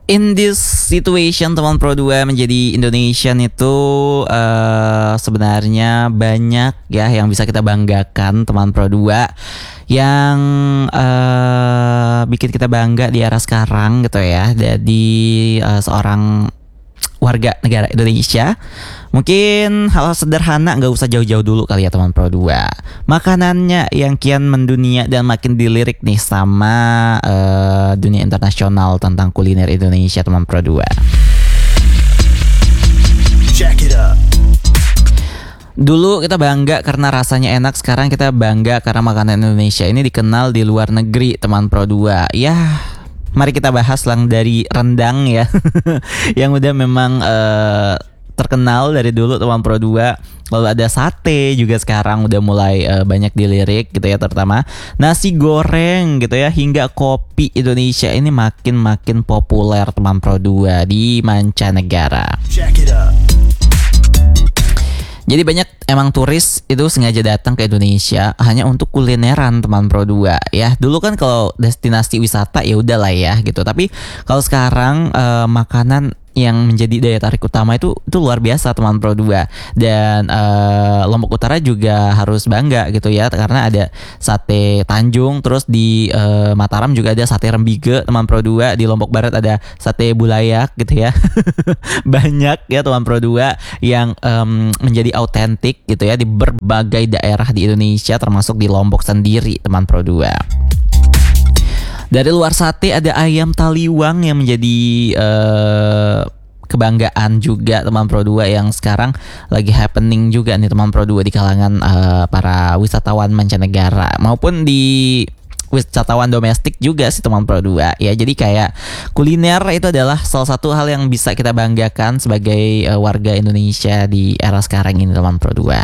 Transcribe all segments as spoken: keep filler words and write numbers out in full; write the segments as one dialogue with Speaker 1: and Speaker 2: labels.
Speaker 1: In this situation teman Pro dua menjadi Indonesian itu uh, sebenarnya banyak ya yang bisa kita banggakan teman Pro dua, yang uh, bikin kita bangga di era sekarang gitu ya. Jadi uh, seorang warga negara Indonesia, mungkin hal-hal sederhana gak usah jauh-jauh dulu kali ya teman Pro dua. Makanannya yang kian mendunia dan makin dilirik nih sama uh, dunia internasional tentang kuliner Indonesia teman Pro dua. Check it up. Dulu kita bangga karena rasanya enak, sekarang kita bangga karena makanan Indonesia ini dikenal di luar negeri teman Pro dua. Ya, mari kita bahas lang dari rendang ya yang udah memang uh, terkenal dari dulu teman Pro dua. Lalu ada sate juga sekarang udah mulai uh, banyak dilirik gitu ya, terutama nasi goreng gitu ya, hingga kopi Indonesia ini makin-makin populer teman Pro dua di mancanegara. Check it out. Jadi banyak emang turis itu sengaja datang ke Indonesia hanya untuk kulineran teman Pro dua ya. Dulu kan kalau destinasi wisata ya udahlah ya gitu. Tapi kalau sekarang eh, makanan yang menjadi daya tarik utama itu itu luar biasa teman Pro dua. Dan uh, Lombok Utara juga harus bangga gitu ya, karena ada sate Tanjung, terus di uh, Mataram juga ada sate Rembige teman Pro dua, di Lombok Barat ada sate Bulayak gitu ya. Banyak ya teman Pro dua yang um, menjadi autentik gitu ya di berbagai daerah di Indonesia, termasuk di Lombok sendiri teman Pro dua. Dari luar sate ada ayam taliwang yang menjadi uh, kebanggaan juga teman Pro dua, yang sekarang lagi happening juga nih teman Pro dua di kalangan uh, para wisatawan mancanegara maupun di wisatawan domestik juga sih teman Pro dua ya. Jadi kayak kuliner itu adalah salah satu hal yang bisa kita banggakan sebagai uh, warga Indonesia di era sekarang ini teman Pro dua.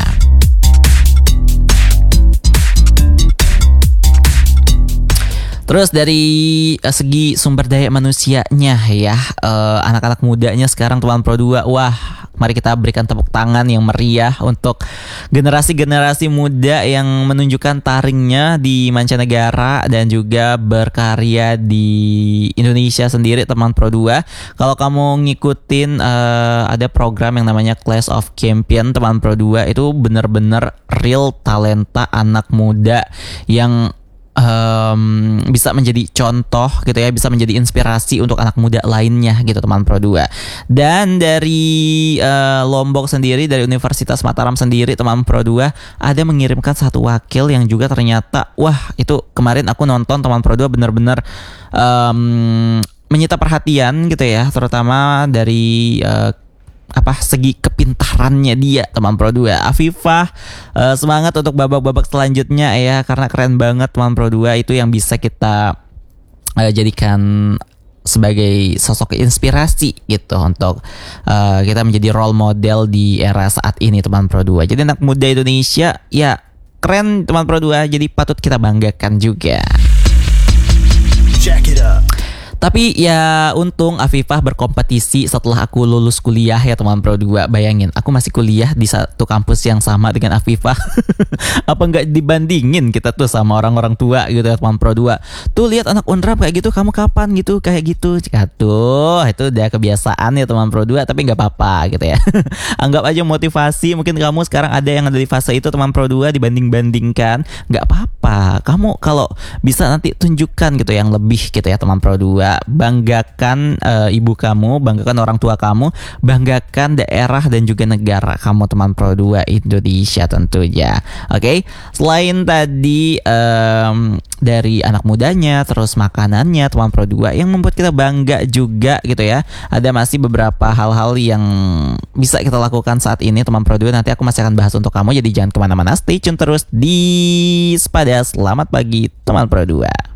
Speaker 1: Terus dari uh, segi sumber daya manusianya ya, uh, anak-anak mudanya sekarang teman Pro dua, wah mari kita berikan tepuk tangan yang meriah untuk generasi-generasi muda yang menunjukkan taringnya di mancanegara dan juga berkarya di Indonesia sendiri teman Pro dua. Kalau kamu ngikutin uh, ada program yang namanya Clash of Champion teman Pro dua, itu benar-benar real talenta anak muda yang Um, bisa menjadi contoh gitu ya, bisa menjadi inspirasi untuk anak muda lainnya gitu teman Pro dua. Dan dari uh, Lombok sendiri, dari Universitas Mataram sendiri teman Pro dua, ada mengirimkan satu wakil yang juga ternyata wah itu kemarin aku nonton teman Pro dua benar-benar um, menyita perhatian gitu ya, terutama dari uh, apa segi kepintarannya dia teman Pro dua. Afifah, uh, semangat untuk babak-babak selanjutnya ya, karena keren banget teman Pro dua, itu yang bisa kita uh, jadikan sebagai sosok inspirasi gitu untuk uh, kita menjadi role model di era saat ini teman Pro dua. Jadi anak muda Indonesia ya keren teman Pro dua, jadi patut kita banggakan juga. Check it out. Tapi ya untung Afifah berkompetisi setelah aku lulus kuliah ya teman Pro dua. Bayangin, aku masih kuliah di satu kampus yang sama dengan Afifah. Apa nggak dibandingin kita tuh sama orang-orang tua gitu ya teman Pro dua. Tuh lihat anak Unrap kayak gitu, kamu kapan gitu kayak gitu. Tuh itu udah kebiasaan ya teman Pro dua, tapi nggak apa-apa gitu ya. Anggap aja motivasi. Mungkin kamu sekarang ada yang ada di fase itu teman Pro dua, dibanding-bandingkan, nggak apa-apa. Kamu kalau bisa nanti tunjukkan gitu yang lebih gitu ya teman Pro dua. Banggakan uh, ibu kamu, banggakan orang tua kamu, banggakan daerah dan juga negara kamu teman Pro dua Indonesia tentunya. Oke, okay? Selain tadi um, dari anak mudanya, terus makanannya teman Pro dua yang membuat kita bangga juga gitu ya, ada masih beberapa hal-hal yang bisa kita lakukan saat ini teman Pro dua. Nanti aku masih akan bahas untuk kamu, jadi jangan kemana-mana, stay tune terus di Sepada. Selamat pagi teman Pro dua.